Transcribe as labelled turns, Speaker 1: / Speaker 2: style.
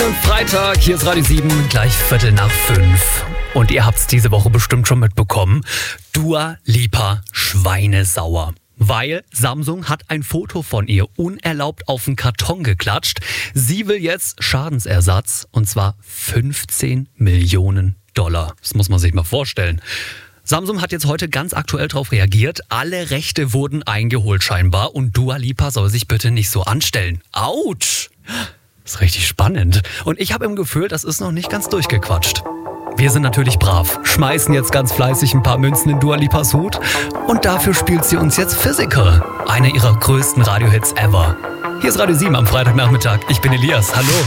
Speaker 1: schönen Freitag. Hier ist Radio 7, gleich 5:15. Und ihr habt's diese Woche bestimmt schon mitbekommen. Dua Lipa schweinesauer. Weil Samsung hat ein Foto von ihr unerlaubt auf den Karton geklatscht. Sie will jetzt Schadensersatz, und zwar 15 Millionen $. Das muss man sich mal vorstellen. Samsung hat jetzt heute ganz aktuell darauf reagiert. Alle Rechte wurden eingeholt scheinbar und Dua Lipa soll sich bitte nicht so anstellen. Autsch! Das ist richtig spannend. Und ich habe im Gefühl, das ist noch nicht ganz durchgequatscht. Wir sind natürlich brav, schmeißen jetzt ganz fleißig ein paar Münzen in Dua Lipas Hut und dafür spielt sie uns jetzt Physical, eine ihrer größten Radiohits ever. Hier ist Radio 7 am Freitagnachmittag. Ich bin Elias. Hallo.